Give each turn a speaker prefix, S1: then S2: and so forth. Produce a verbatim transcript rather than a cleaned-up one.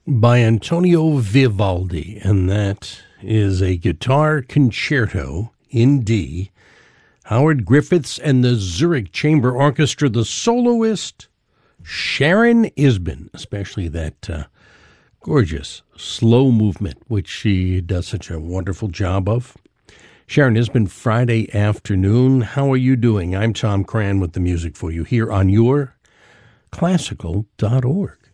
S1: by Antonio Vivaldi, and that is a guitar concerto in D. Howard Griffiths and the Zurich Chamber Orchestra, the soloist Sharon Isbin, especially that uh, gorgeous slow movement, which she does such a wonderful job of. Sharon Isbin, Friday afternoon. How are you doing? I'm Tom Cran with the music for you here on your classical dot org.